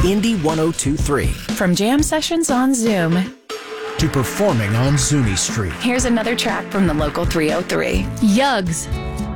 Indie 102.3. From jam sessions on Zoom to performing on Zuni Street. Here's another track from the local 303. Yugs.